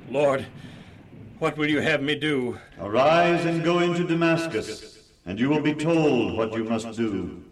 Lord, what will you have me do? Arise and go into Damascus, and you will be told what you must do.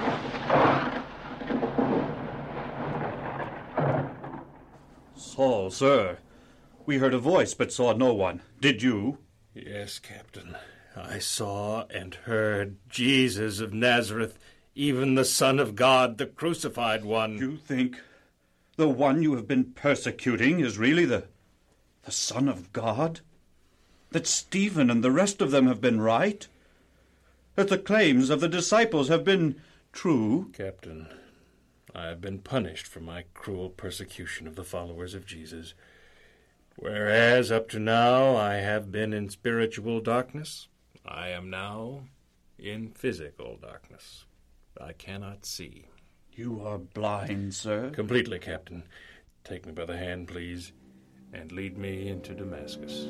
Saul, sir, we heard a voice but saw no one. Did you? Yes, Captain. I saw and heard Jesus of Nazareth, even the Son of God, the crucified one. You think the one you have been persecuting is really the Son of God? That Stephen and the rest of them have been right? That the claims of the disciples have been true? Captain, I have been punished for my cruel persecution of the followers of Jesus. Whereas up to now I have been in spiritual darkness, I am now in physical darkness. I cannot see. You are blind, sir? Completely, Captain. Take me by the hand, please, and lead me into Damascus.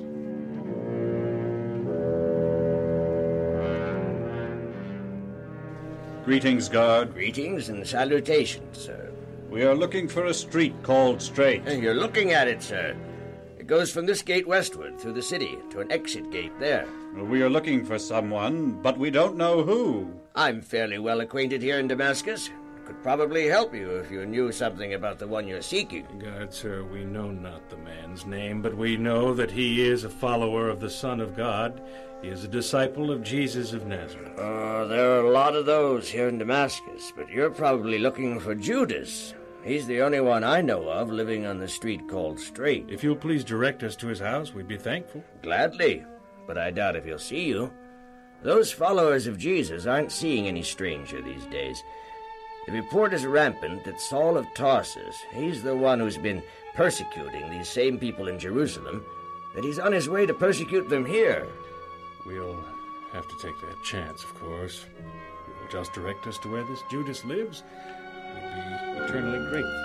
Greetings, guard. Greetings and salutations, sir. We are looking for a street called Straight. And you're looking at it, sir. It goes from this gate westward through the city to an exit gate there. We are looking for someone, but we don't know who. I'm fairly well acquainted here in Damascus. Could probably help you if you knew something about the one you're seeking. God, sir, we know not the man's name, but we know that he is a follower of the Son of God. He is a disciple of Jesus of Nazareth. There are a lot of those here in Damascus, but you're probably looking for Judas. He's the only one I know of living on the street called Straight. If you'll please direct us to his house, we'd be thankful. Gladly, but I doubt if he'll see you. Those followers of Jesus aren't seeing any stranger these days. The report is rampant that Saul of Tarsus, he's the one who's been persecuting these same people in Jerusalem, that he's on his way to persecute them here. We'll have to take that chance, of course. You'll just direct us to where this Judas lives. We'd be eternally grateful.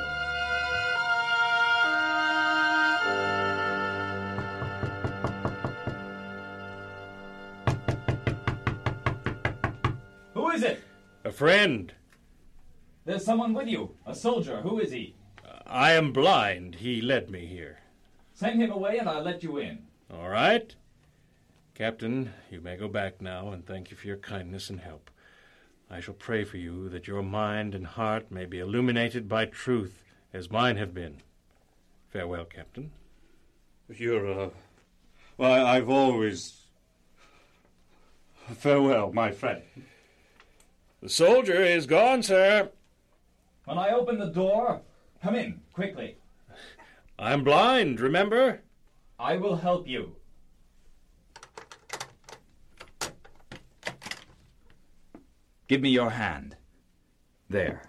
Who is it? A friend. There's someone with you. A soldier. Who is he? I am blind. He led me here. Send him away and I'll let you in. All right. Captain, you may go back now, and thank you for your kindness and help. I shall pray for you that your mind and heart may be illuminated by truth, as mine have been. Farewell, Captain. You're, well, I've always... Farewell, my friend. The soldier is gone, sir. When I open the door, come in, quickly. I'm blind, remember? I will help you. Give me your hand. There.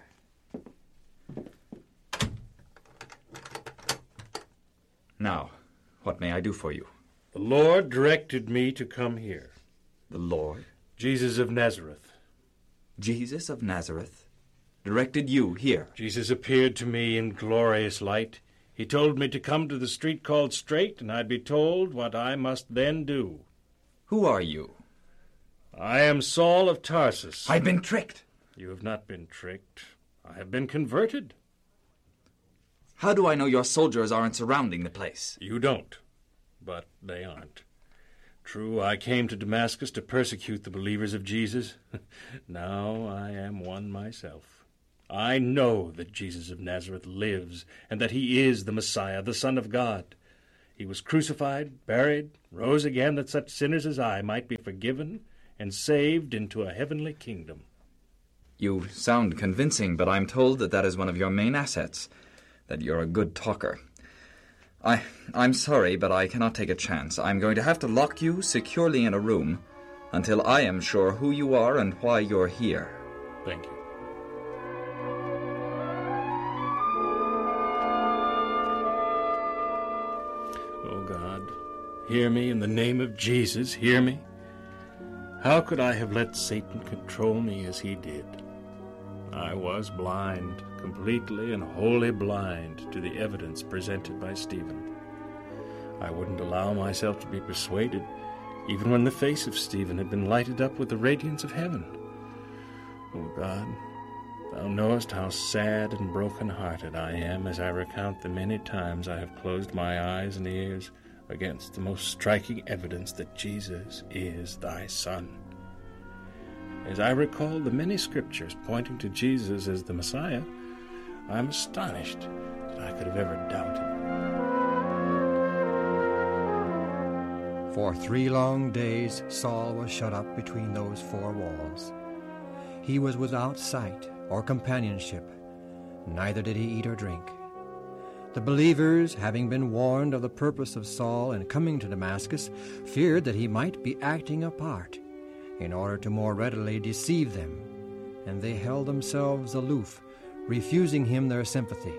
Now, what may I do for you? The Lord directed me to come here. The Lord? Jesus of Nazareth. Jesus of Nazareth directed you here? Jesus appeared to me in glorious light. He told me to come to the street called Straight, and I'd be told what I must then do. Who are you? I am Saul of Tarsus. I've been tricked. You have not been tricked. I have been converted. How do I know your soldiers aren't surrounding the place? You don't, but they aren't. True, I came to Damascus to persecute the believers of Jesus. Now I am one myself. I know that Jesus of Nazareth lives, and that he is the Messiah, the Son of God. He was crucified, buried, rose again, that such sinners as I might be forgiven and saved into a heavenly kingdom. You sound convincing, but I'm told that is one of your main assets, that you're a good talker. I'm sorry, but I cannot take a chance. I'm going to have to lock you securely in a room until I am sure who you are and why you're here. Thank you. Oh, God, hear me in the name of Jesus, hear me. How could I have let Satan control me as he did? I was blind, completely and wholly blind to the evidence presented by Stephen. I wouldn't allow myself to be persuaded, even when the face of Stephen had been lighted up with the radiance of heaven. Oh, God, thou knowest how sad and broken-hearted I am as I recount the many times I have closed my eyes and ears against the most striking evidence that Jesus is thy Son. As I recall the many scriptures pointing to Jesus as the Messiah, I am astonished that I could have ever doubted. For 3 long days Saul was shut up between those 4 walls. He was without sight or companionship, neither did he eat or drink. The believers, having been warned of the purpose of Saul in coming to Damascus, feared that he might be acting a part in order to more readily deceive them, and they held themselves aloof, refusing him their sympathy.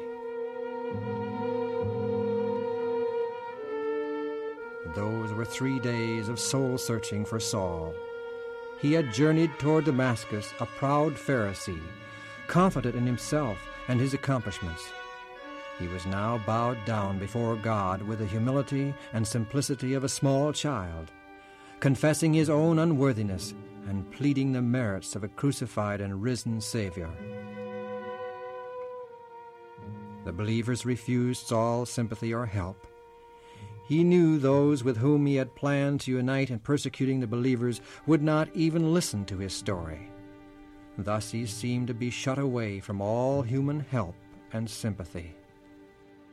Those were 3 days of soul-searching for Saul. He had journeyed toward Damascus a proud Pharisee, confident in himself and his accomplishments. He was now bowed down before God with the humility and simplicity of a small child, confessing his own unworthiness and pleading the merits of a crucified and risen Savior. The believers refused Saul's sympathy or help. He knew those with whom he had planned to unite in persecuting the believers would not even listen to his story. Thus he seemed to be shut away from all human help and sympathy.